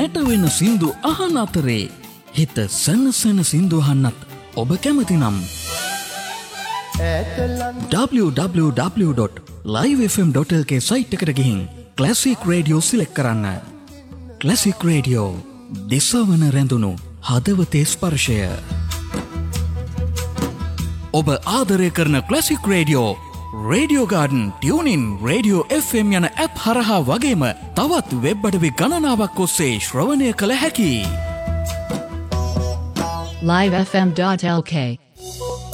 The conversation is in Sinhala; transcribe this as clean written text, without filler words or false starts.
නැට වෙන සින්දු අහන අතරේ හිත සනසන සින්දු අහන්නත් ඔබ කැමති නම් www.livefm.lk සයිට් එකට ගිහින් ක්ලාසික් රේඩියෝ සිලෙක්ට් කරන්න. ක්ලාසික් රේඩියෝ දිසවන රැඳුණු හදවතේ ස්පර්ශය. ඔබ ආදරය කරන classic radio radio garden tuning radio FM යන ඇප් හරහා වගේම තවත් වෙබ් අඩවි ගණනාවක් ඔස්සේ ශ්‍රවණය කළ හැකි. livefm.lk